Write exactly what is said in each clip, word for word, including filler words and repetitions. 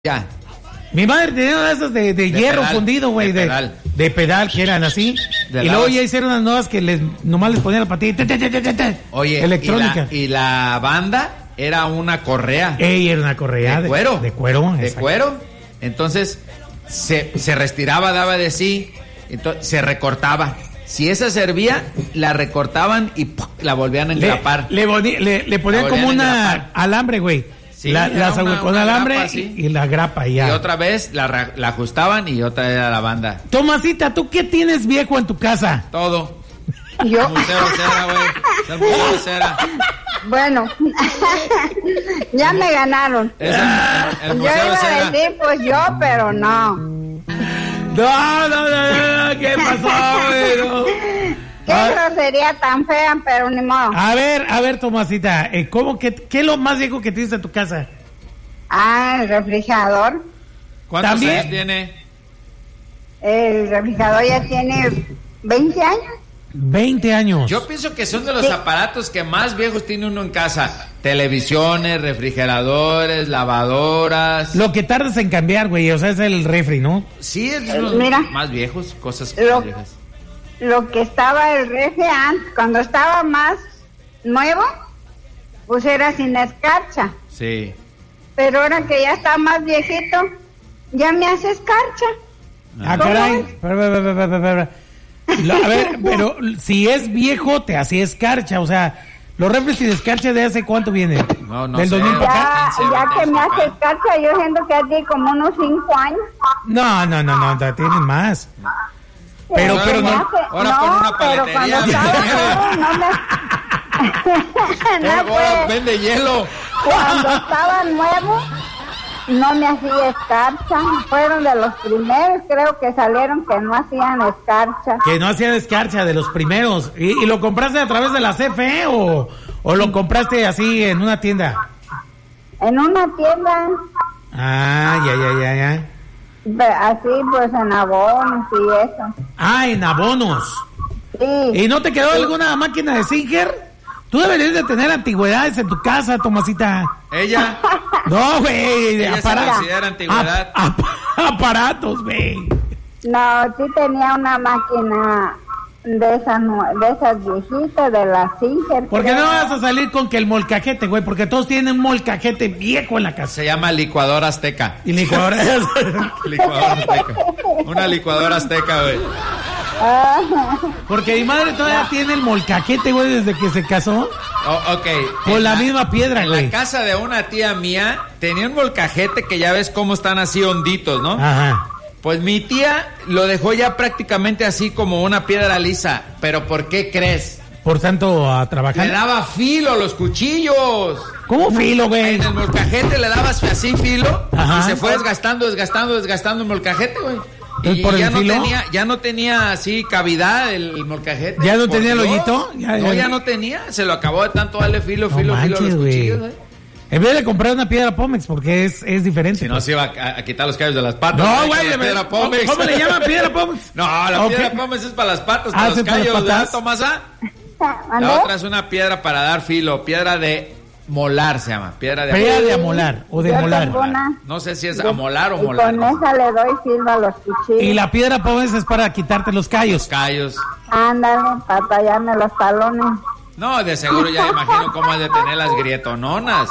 Ya. Mi madre tenía una de esas de, de, de hierro pedal, fundido, güey, de, de, de pedal, que eran así. De y luego ya hicieron unas nuevas que les, nomás les ponían la patita. Te, te, te, te, te, Oye, electrónica. Y la, y la banda era una correa. Ey, era una correa. De cuero. De, de cuero. De exacto. cuero. Entonces, se, se retiraba, daba de sí, entonces se recortaba. Si esa servía, la recortaban y ¡pum! La volvían a engrapar. Le, le, le, le ponían como una alambre, güey. Sí, la, las una, con una alambre grapa, sí. y, y la grapa ya. Y otra vez la, la ajustaban y otra era la banda. Tomasita, ¿tú qué tienes viejo en tu casa? Todo. Yo. El museo de cera, güey. El museo de cera. Bueno, ya me ganaron. Es el, el, el museo yo iba de cera. a decir, pues yo, pero no. No, no, no, no, ¿qué pasó, güey? No. Qué grosería tan fea, pero ni modo. A ver, a ver, Tomasita, eh, ¿cómo que, ¿qué es lo más viejo que tienes en tu casa? Ah, el refrigerador. ¿Cuántos ¿También? años tiene? El refrigerador ya tiene veinte años. veinte años. Yo pienso que son de los sí. aparatos que más viejos tiene uno en casa. Televisiones, refrigeradores, lavadoras. Lo que tardas en cambiar, güey, o sea, es el refri, ¿no? Sí, es de los Mira, más viejos, cosas lo, más viejas. Lo que estaba el refri antes, cuando estaba más nuevo, pues era sin escarcha. Sí. Pero ahora que ya está más viejito, ya me hace escarcha. Ah, caray. A ver, pero si es viejo, te hace escarcha, o sea, los refres sin escarcha, ¿de hace cuánto viene? No, no ¿Del sé. dos mil para acá? Ya, ya que me hace escarcha, yo siento que hace como unos cinco años. No, no, no, no, no tienen más. Pero, ahora, pero no. Hace, ahora no, pon una paletería. Pero cuando estaba no me... no, pues, vende hielo. Cuando estaba nuevo, no me hacía escarcha. Fueron de los primeros, creo que salieron que no hacían escarcha. Que no hacían escarcha, de los primeros. ¿Y, y lo compraste a través de la C F E o, o lo compraste así en una tienda? En una tienda. Ah, ya, ya, ya, ya. Así pues en abonos y eso. Ah, en abonos. Sí. ¿Y no te quedó alguna máquina de Singer? Tú deberías de tener antigüedades en tu casa, Tomasita. ¿Ella? No, güey. ¿Ella aparatos. se considera antigüedad? A, a, aparatos, güey. No, sí tenía una máquina de esas, de esas viejitas, de la Singer. ¿Por qué no vas a salir con que el molcajete, güey? Porque todos tienen un molcajete viejo en la casa. Se llama licuadora azteca. Y licuadora... licuadora azteca. Una licuadora azteca, güey. Porque mi madre todavía tiene el molcajete, güey, desde que se casó. Oh, ok. Con la, la misma piedra, en güey. En la casa de una tía mía tenía un molcajete que ya ves cómo están así honditos, ¿no? Ajá. Pues mi tía lo dejó ya prácticamente así como una piedra lisa. ¿Pero por qué crees? Por tanto, a trabajar. Le daba filo a los cuchillos. ¿Cómo filo, güey? En el molcajete le dabas así filo. Ajá. Y se fue desgastando, desgastando, desgastando el molcajete, güey. Y por ya el no filo? tenía, ya no tenía así cavidad el, el molcajete. ¿Ya no tenía Dios. el hoyito? Ya, ya, no, ya no tenía. Se lo acabó de tanto darle filo, no filo, manches, filo a los cuchillos, güey. En vez de comprar una piedra Pómex, porque es, es diferente. Si no, pues. se iba a, a quitar los cabellos de las patas. No, güey, la piedra Pómex. ¿Cómo le llaman piedra Pómex? No, la okay. piedra Pómex es para las patas, ah, para los callos, ¿verdad, Tomasa? La otra es una piedra para dar filo, piedra de molar se llama, piedra de piedra de amolar o de Yo molar. Una, no sé si es de, amolar o y molar. Con esa le doy filo a los cuchillos. Y la piedra Pómex es para quitarte los callos. Los callos. Ándale, para tallarme los talones. No, de seguro ya imagino cómo es de tener las grietononas.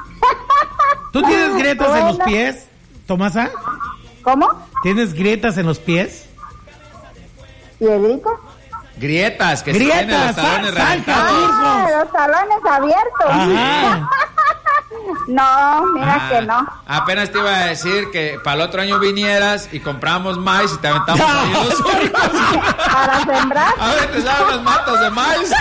¿Tú tienes grietas bueno. en los pies, Tomasa? ¿Cómo? ¿Tienes grietas en los pies? ¿Piedritas? Grietas, que grietas, se tienen los talones sal, reventados. Ah, los talones abiertos. Ajá. No, mira ah, que no. Apenas te iba a decir que para el otro año vinieras y compramos maíz y te aventamos no. ahí los surcos. Para sembrar. A ver, te salen las matas de maíz.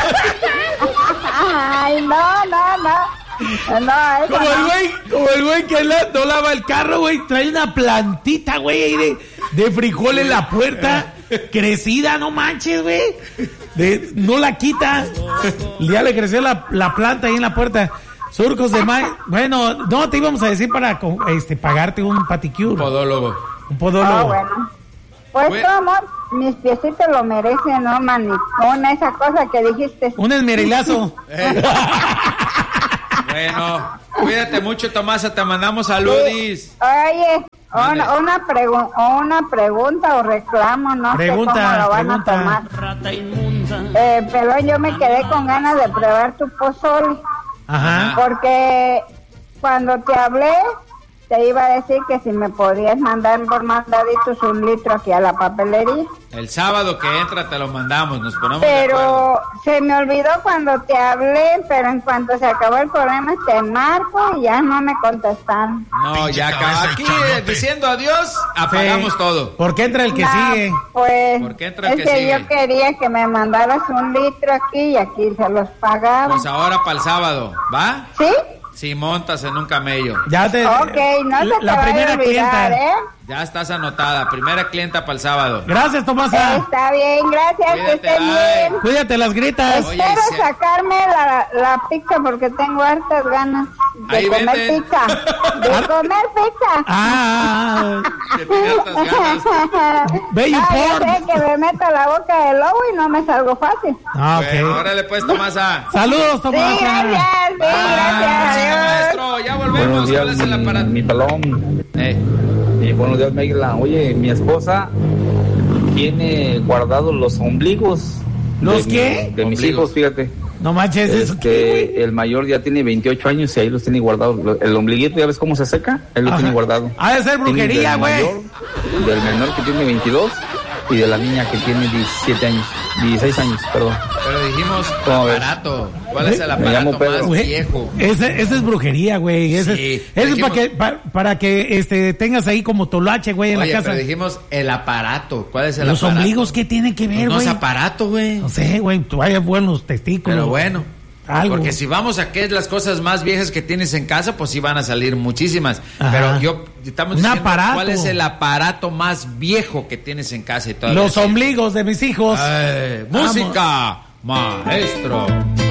Ay, no, no, no. No, como no. el güey, como el güey que la, no lava el carro, güey, trae una plantita, güey, ahí de, de frijol en la puerta, crecida, no manches, güey. De, no la quita. Ya le creció la, la planta ahí en la puerta. Surcos de maíz. Bueno, no, te íbamos a decir para este pagarte un paticure. Un podólogo. Un podólogo. Ah, bueno. Pues, bueno. tu amor, mis piecitos lo merecen, ¿no, manicón? Esa cosa que dijiste. Un esmerilazo. Eh. Bueno, cuídate mucho, Tomasa, te mandamos saludis. Oye, una, una, pregu una pregunta o reclamo, no pregunta, sé cómo lo van pregunta. a tomar. Eh, pero yo me quedé con ganas de probar tu pozole. Ajá. Porque cuando te hablé, te iba a decir que si me podías mandar por mandaditos un litro aquí a la papelería. El sábado que entra te lo mandamos, nos ponemos de acuerdo. Pero se me olvidó cuando te hablé, pero en cuanto se acabó el programa te marco y ya no me contestaron. No, ya acá, aquí eh, diciendo adiós, apagamos Sí. todo. ¿Por qué entra el que No, sigue? Pues ¿Por qué entra el es que que sigue? yo quería que me mandaras un litro aquí y aquí se los pagaba. Pues ahora para el sábado, ¿va? ¿Sí? Si montas en un camello. Ya te. Ok, no se la, te la vaya primera a olvidar, clienta. ¿eh? Ya estás anotada, primera clienta para el sábado. Gracias, Tomasa. Está bien, gracias, Cuídate, que estén bye. bien. Cuídate las gritas. Oye, Espero se- sacarme la, la pizza porque tengo hartas ganas de Ahí comer venden. pizza. De comer pizza. Ah, Que tenía hartas ganas. Ve y Ah, yo por. sé que me meto a la boca del lobo y no me salgo fácil. Ah, Bueno, ok. órale pues, Tomasa. Saludos, Sí, Tomasa. gracias, sí, Ah, gracias, sí, adiós. maestro, ya volvemos. Buenos días, ¿Cuál es el mi, aparato? mi pelón. Eh, Y buenos días, Megla. Oye, mi esposa tiene guardados los ombligos. ¿Los de qué? mi- de mis Ombligos. hijos, fíjate. No manches, ¿eso qué, Este, el mayor ya tiene veintiocho años y ahí los tiene guardados. El ombliguito, ¿ya ves cómo se seca? Él lo Ajá. tiene guardado. Ha de ser Tiene brujería, del güey. mayor, Del menor que tiene veintidós y de la niña que tiene diecisiete años. dieciséis años, perdón. pero dijimos ¿Cómo ves? aparato. ¿Cuál es el Me aparato llamo Pedro. más Güey, viejo? Ese, ese es brujería, güey. Ese, Sí, ese es dijimos- para que, pa- para que este, tengas ahí como tolache, güey, en Oye, la casa. pero dijimos el aparato. ¿Cuál es el Los aparato? ombligos, ¿qué tienen que ver, No es güey? aparato, güey. No sé, güey, tú vayas buenos testículos. Pero bueno. Algo. Porque si vamos a qué es las cosas más viejas que tienes en casa, pues sí van a salir muchísimas. Ajá. Pero yo estamos Un diciendo aparato. cuál es el aparato más viejo que tienes en casa y todavía Los sirve. ombligos de mis hijos. Ay, música, maestro.